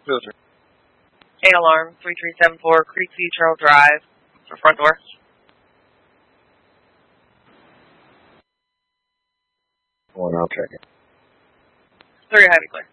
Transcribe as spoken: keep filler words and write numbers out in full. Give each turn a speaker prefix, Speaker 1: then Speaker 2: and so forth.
Speaker 1: Filter.
Speaker 2: A alarm, three three seven four Creeksview Trail Drive, for front door.
Speaker 1: One, I'll check it.
Speaker 2: Three heavy clear.